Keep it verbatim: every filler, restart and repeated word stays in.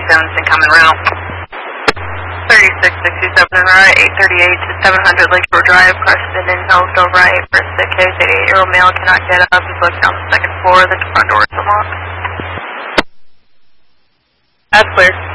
seven's incoming route. thirty-six sixty-seven and right, eight thirty-eight to seven hundred Lakeshore Drive, Preston and Hillsdale right, for a sick case, eighty-eight-year-old male cannot get up, he's looking on the second floor, the front door is unlocked. That's clear.